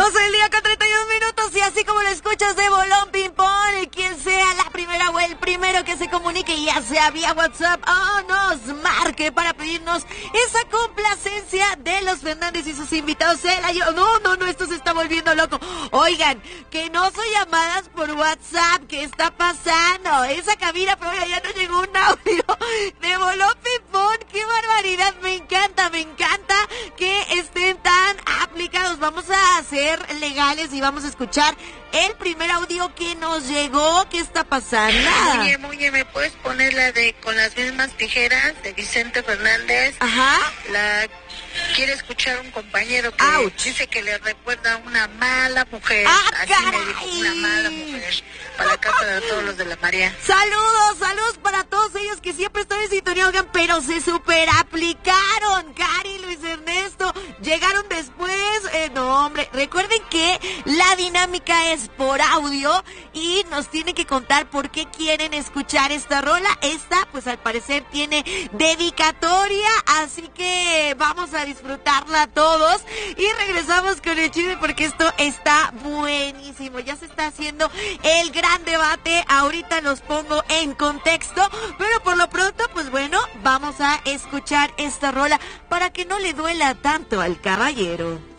12 del día con 31 minutos y así como lo escuchas de bolón ping pong, y quien sea la primera o el primero que se comunique, ya sea vía WhatsApp o nos marque para pedirnos esa complacencia de los Fernández y sus invitados. No, esto se está volviendo loco. Oigan, que no son llamadas por WhatsApp, ¿qué está pasando? Esa cabina, pero ya no llegó un audio de bolón ping pong. ¡Qué barbaridad! Me encanta que estén tan aplicados. Vamos a ser legales y vamos a escuchar el primer audio que nos llegó. ¿Qué está pasando? Oye, ¿me puedes poner la de Con las mismas tijeras de Vicente Fernández? Ajá. La quiere escuchar un compañero que dice que le recuerda a una mala mujer. Así caray. me dijo, una mala mujer. Para acá, para todos los de la María. Saludos para todos ellos que siempre están en sintonía, oigan, pero se super aplicaron. Cari, Luis Ernesto, llegaron después. No, hombre, recuerden que la dinámica es por audio y nos tienen que contar por qué quieren escuchar esta rola. Esta, pues al parecer tiene dedicatoria, así que vamos a disfrutarla todos y regresamos con el chisme porque esto está buenísimo. Ya se está haciendo el gran debate, ahorita los pongo en contexto, pero por lo pronto, pues bueno, vamos a escuchar esta rola para que no le duela tanto al caballero.